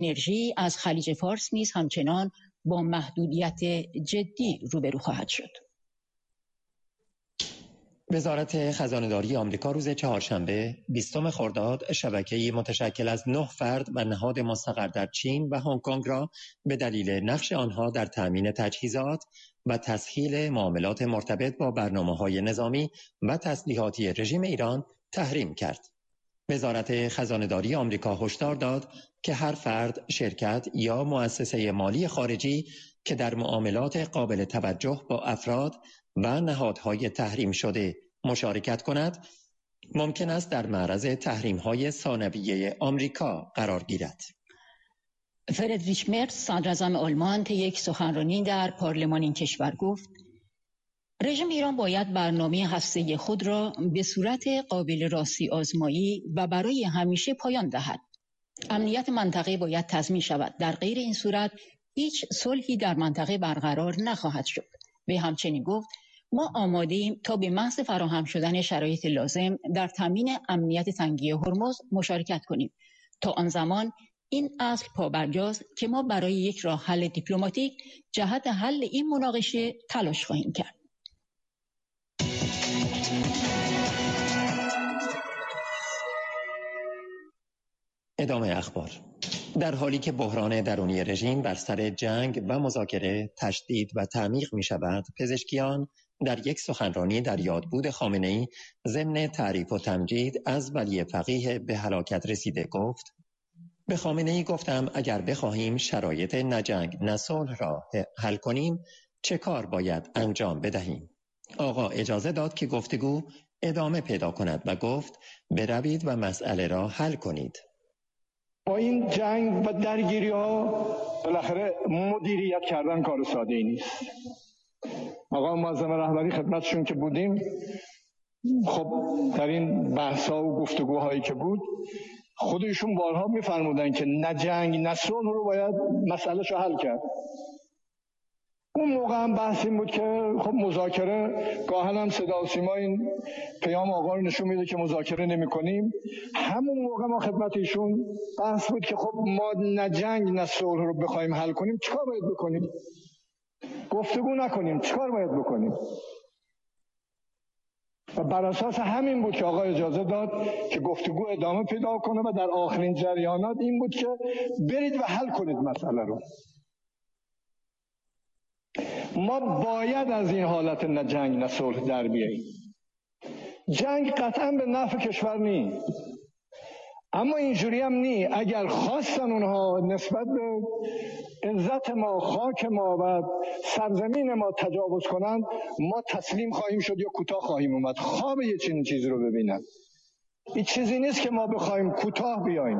انرژی از خلیج فارس نیز همچنان با محدودیت جدی روبرو خواهد شد. وزارت خزانه‌داری آمریکا روز چهارشنبه 20 خرداد شبکه‌ای متشکل از 9 فرد و نهاد مستقر در چین و هنگ کنگ را به دلیل نقش آنها در تأمین تجهیزات و تسهیل معاملات مرتبط با برنامه‌های نظامی و تسلیحاتی رژیم ایران تحریم کرد. وزارت خزانه‌داری آمریکا هشدار داد که هر فرد، شرکت یا مؤسسه مالی خارجی که در معاملات قابل توجه با افراد و نهادهای تحریم شده مشارکت کند، ممکن است در معرض تحریم‌های ثانویه آمریکا قرار گیرد. فردریش مرز، صدراعظم آلمان، طی یک سخنرانی در پارلمان این کشور گفت: رژیم ایران باید برنامه هسته‌ای خود را به صورت قابل راستی آزمایی و برای همیشه پایان دهد. امنیت منطقه باید تضمین شود. در غیر این صورت هیچ صلحی در منطقه برقرار نخواهد شد. و همچنین گفت: ما آماده‌ایم تا به محض فراهم شدن شرایط لازم در تامین امنیت تنگه هرمز مشارکت کنیم. تا آن زمان این اصل پابرجاست که ما برای یک راه حل دیپلماتیک جهت حل این مناقشه تلاش خواهیم کرد. ادامه اخبار. در حالی که بحران درونی رژیم بر سر جنگ و مذاکره تشدید و تعمیق می شود، پزشکیان در یک سخنرانی در یادبود خامنه‌ای ضمن تعریف و تمجید از ولی فقیه به هلاکت رسیده گفت: به خامنه‌ای گفتم اگر بخواهیم شرایط نه جنگ نه صلح را حل کنیم چه کار باید انجام بدهیم؟ آقا اجازه داد که گفتگو ادامه پیدا کند و گفت بروید و مسئله را حل کنید. با این جنگ و درگیری ها بالاخره مدیریت کردن کار ساده ای نیست. آقا معظم رهبری خدمتشون که بودیم، خب در این بحث‌ها و گفتگوهایی که بود خودشون بارها می‌فرمودن که نه جنگ نه صلح رو باید مسئله‌ش رو حل کرد. اون موقع هم بحث این بود که خب مذاکره، گاهن هم صدا و سیما این پیام آقا رو نشون میده که مذاکره نمی کنیم. همون موقع ما خدمت ایشون بحث بود که خب ما نه جنگ نه صلح رو بخوایم حل کنیم چیکار باید بکنیم؟ گفتگو نکنیم چیکار باید بکنیم؟ و بر اساس همین بود که آقا اجازه داد که گفتگو ادامه پیدا کنه و در آخرین جریانات این بود که برید و حل کنید مسئله رو. ما باید از این حالت نه جنگ نه صلح در بیاییم. جنگ قطعا به نفع کشور نی، اما اینجوری هم نی اگر خواستن اونها نسبت به عزت ما، خاک ما و سرزمین ما تجاوز کنن، ما تسلیم خواهیم شد یا کوتاه خواهیم اومد. خواب یه چنین چیزی رو ببینن. این چیزی نیست که ما بخوایم کوتاه بیایم.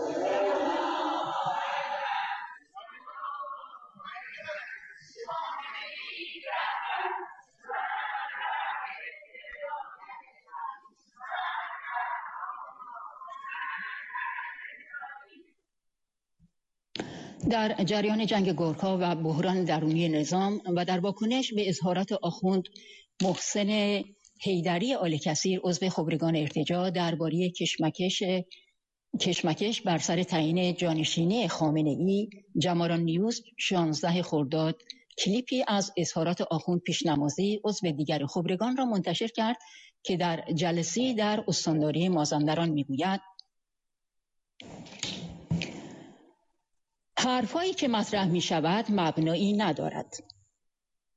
در جریان جنگ گورکا و بحران درونی نظام و در واکنش به اظهارات آخوند محسن حیدری آل‌کثیر عضو خبرگان ارتجاع درباره کشمکش بر سر تعیین جانشینی خامنه‌ای، جماران نیوز 16 خرداد کلیپی از اظهارات آخوند پیشنمازی عضو دیگر خبرگان را منتشر کرد که در جلسه در استانداری مازندران میگوید: حرفایی که مطرح می شود مبنایی ندارد.